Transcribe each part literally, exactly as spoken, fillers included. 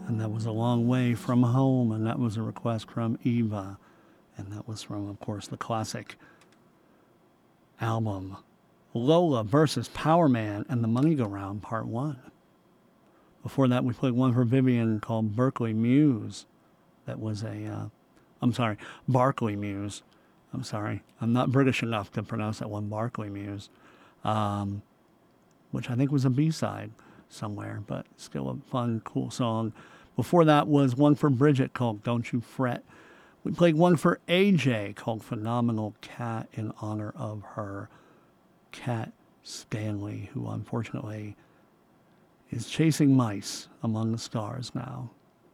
and that was A Long Way from Home, and that was a request from Eva, and that was from, of course, the classic album Lola versus Power Man and the Money Go Round Part one. Before that, we played one for Vivian called Berkeley Muse. That was a, uh, I'm sorry, Barclay Muse. I'm sorry. I'm not British enough to pronounce that one, Barclay Muse, um, which I think was a B-side somewhere, but still a fun, cool song. Before that was one for Bridget called Don't You Fret. We played one for A J called Phenomenal Cat in honor of her cat, Stanley, who unfortunately is chasing mice among the stars now.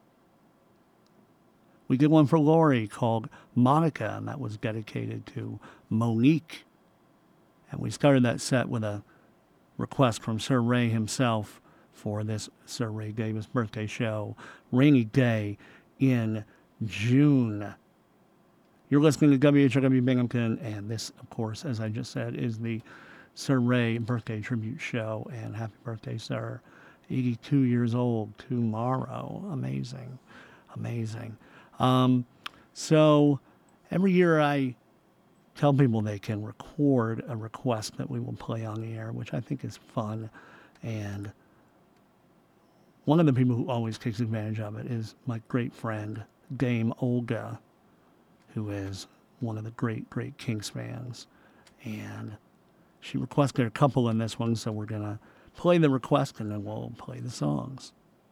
We did one for Lori called Monica, and that was dedicated to Monique. And we started that set with a request from Sir Ray himself for this Sir Ray Davis birthday show, Rainy Day in June. You're listening to W H R W Binghamton, and this, of course, as I just said, is the Sir Ray birthday tribute show. And happy birthday, sir. eighty-two years old tomorrow. Amazing. Amazing. Um, so every year I tell people they can record a request that we will play on the air, which I think is fun. And one of the people who always takes advantage of it is my great friend, Dame Olga, who is one of the great, great Kinks fans. And she requested a couple in this one, so we're going to play the request and then we'll play the songs.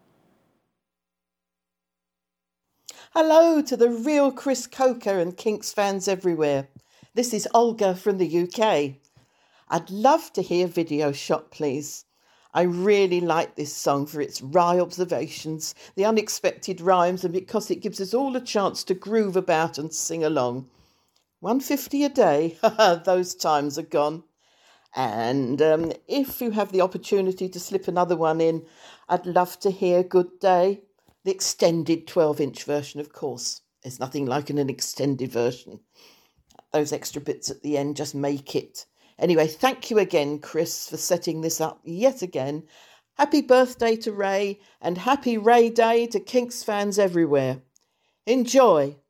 Hello to the real Chris Coker and Kinks fans everywhere. This is Olga from the U K. I'd love to hear video shot, please. I really like this song for its wry observations, the unexpected rhymes, and because it gives us all a chance to groove about and sing along. one fifty a day, those times are gone. And um, if you have the opportunity to slip another one in, I'd love to hear Good Day. The extended twelve-inch version, of course. There's nothing like an extended version. Those extra bits at the end just make it. Anyway, thank you again, Chris, for setting this up yet again. Happy birthday to Ray, and happy Ray Day to Kinks fans everywhere. Enjoy.